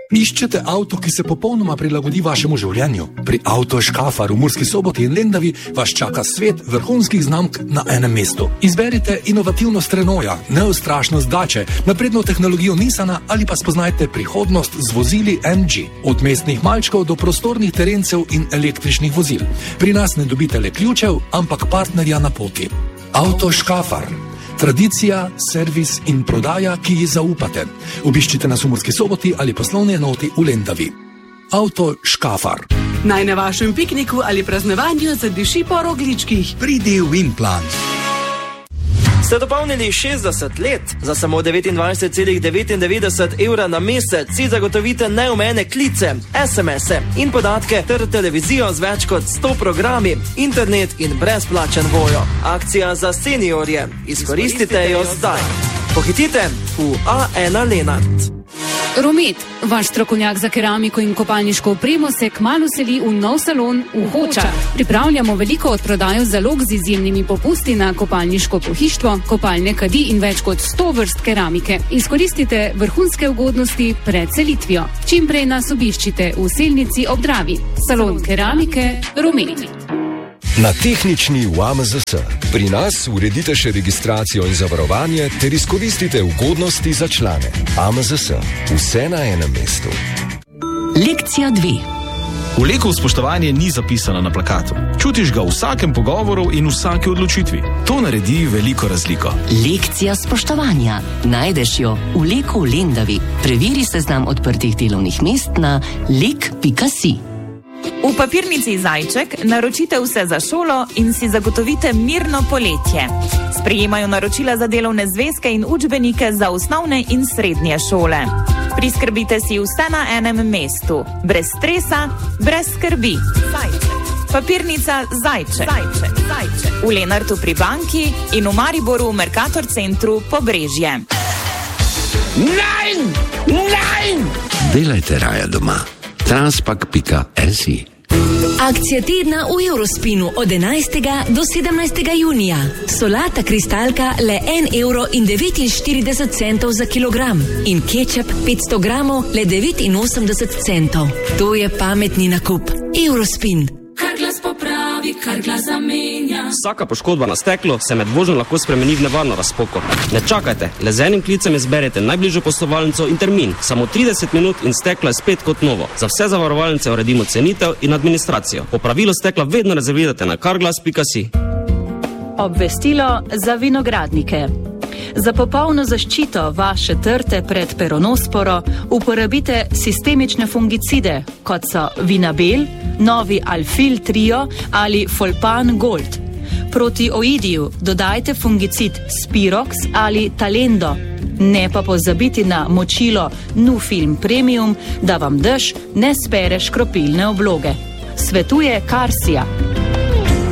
Iščete avto, ki se popolnoma prilagodi vašemu življenju? Pri Auto Škafar v Murski Soboti in Lendavi vas čaka svet vrhunskih znamk na enem mestu. Izberite inovativnost Renaulta, neustrašnost Dače, napredno tehnologijo Nissana ali pa spoznajte prihodnost z vozili MG. Od mestnih malčkov do prostornih terencev in električnih vozil. Pri nas ne dobite le ključev, ampak partnerja na poti. Auto Škafar. Tradicija, servis in prodaja, ki ji zaupate. Obiščite nas v Murski Soboti ali poslovni enoti v Lendavi. Auto Škafar. Naj na vašem pikniku ali praznovanju zadiši po rogličkih. Pridi v Implant. Ste dopolnili 60 let? Za samo 29,99 evra na mesec si zagotovite neomejene klice, SMS-e in podatke ter televizijo z več kot 100 programi, internet in brezplačen vojo. Akcija za seniorje. Izkoristite jo zdaj. Pohitite v A1 Lenart. Romet, vaš strokovnjak za keramiko in kopalniško opremo, se kmalu seli v nov salon v Hočah. Pripravljamo veliko odprodajo zalog z izjemnimi popusti na kopalniško pohištvo, kopalne kadi in več kot 100 vrst keramike. Izkoristite vrhunske ugodnosti pred selitvijo. Čim prej nas obiščite v Selnici ob Dravi. Salon keramike Romet. Na tehnični v AMZS. Pri nas uredite še registracijo in zavarovanje ter izkoristite ugodnosti za člane. AMZS. Vse na enem mestu. Lekcija 2. V Leku spoštovanje ni zapisano na plakatu. Čutiš ga v vsakem pogovoru in vsaki odločitvi. To naredi veliko razliko. Lekcija spoštovanja. Najdeš jo v Leku v Lendavi. Preveri seznam odprtih delovnih mest na lek.si. V papirnici Zajček naročite vse za šolo in si zagotovite mirno poletje. Sprejemajo naročila za delovne zvezke in učbenike za osnovne in srednje šole. Priskrbite si vse na enem mestu. Brez stresa, brez skrbi. Zajček. Papirnica Zajček. V Lenartu pri banki in v Mariboru v Mercator centru Pobrežje. Nein! Delajte raje doma. Transpak.si. Akcija tedna v Eurospinu od 11. do 17. junija. Solata kristalka le 1,49 € za kilogram in kečap 500 gramov le 89 centov. To je pametni nakup. Eurospin. Kar glas popravi, kar glas zamenja. Vsaka poškodba na steklu se med vožnjo lahko spremeni v nevarno razpoko. Ne čakajte, le z enim klicem izberete najbližjo poslovalnico in termin. Samo 30 minut in steklo je spet kot novo. Za vse zavarovalnice uredimo cenitev in administracijo. Popravilo stekla vedno rezervirate na carglass.si. Obvestilo za vinogradnike. Za popolno zaščito vaše trte pred peronosporo uporabite sistemične fungicide, kot so Vinabel, novi Alfil Trio ali Folpan Gold. Proti oidiju dodajte fungicid Spirox ali Talendo. Ne pa pozabiti na močilo Nufilm Premium, da vam dež ne spere škropilne obloge. Svetuje Karsija.